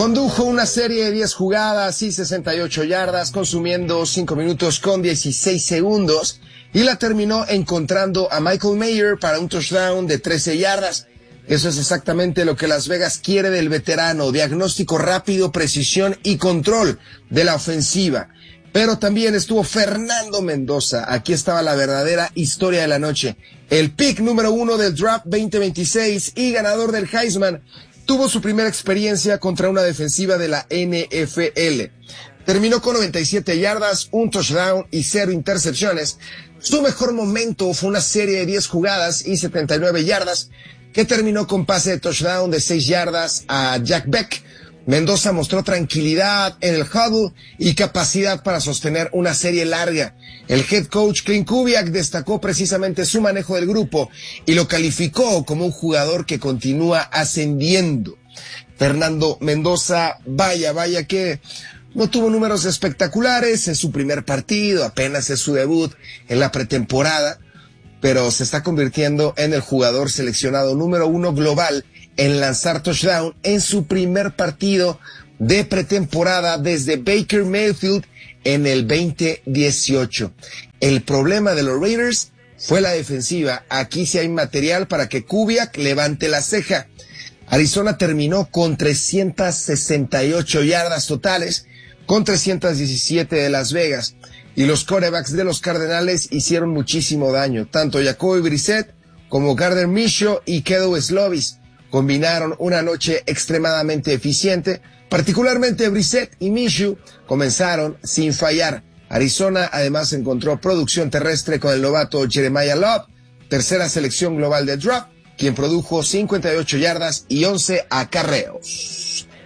Condujo una serie de 10 jugadas y 68 yardas, consumiendo 5 minutos con 16 segundos, y la terminó encontrando a Michael Mayer para un touchdown de 13 yardas. Eso es exactamente lo que Las Vegas quiere del veterano: diagnóstico rápido, precisión y control de la ofensiva. Pero también estuvo Fernando Mendoza. Aquí estaba la verdadera historia de la noche. El pick número 1 del draft 2026 y ganador del Heisman tuvo su primera experiencia contra una defensiva de la NFL. Terminó con 97 yardas, un touchdown y 0 intercepciones. Su mejor momento fue una serie de 10 jugadas y 79 yardas, que terminó con pase de touchdown de 6 yardas a Jack Beck. Mendoza mostró tranquilidad en el huddle y capacidad para sostener una serie larga. El head coach Klint Kubiak destacó precisamente su manejo del grupo y lo calificó como un jugador que continúa ascendiendo. Fernando Mendoza, vaya que no tuvo números espectaculares en su primer partido, apenas es su debut en la pretemporada, pero se está convirtiendo en el jugador seleccionado número 1 global en lanzar touchdown en su primer partido de pretemporada desde Baker Mayfield en el 2018. El problema de los Raiders fue la defensiva. Aquí sí hay material para que Kubiak levante la ceja. Arizona terminó con 368 yardas totales, con 317 de Las Vegas. Y los quarterbacks de los Cardenales hicieron muchísimo daño. Tanto Jacoby Brissett como Gardner Minshew y Kedon Slovis combinaron una noche extremadamente eficiente. Particularmente Brissett y Minshew comenzaron sin fallar. Arizona además encontró producción terrestre con el novato Jeremiah Love, tercera selección global del draft, quien produjo 58 yardas y 11 acarreos.